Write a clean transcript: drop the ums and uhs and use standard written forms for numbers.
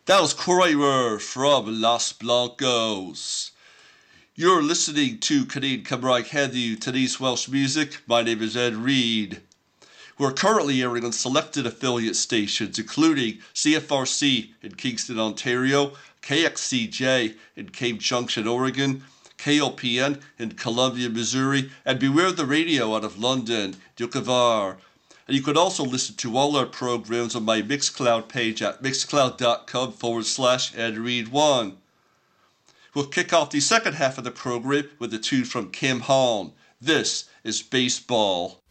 That was Coureur from Los Blancos. You're listening to Canadian Cymraeg Heddiw, today's Welsh music. My name is Ed Reed. We're currently airing on selected affiliate stations, including CFRC in Kingston, Ontario, KXCJ in Cape Junction, Oregon, KOPN in Columbia, Missouri, and Beware the Radio out of London, Dukavar. And you can also listen to all our programs on my Mixcloud page at mixcloud.com/EdReed1. We'll kick off the second half of the program with a tune from Kim Hahn. This is Baseball.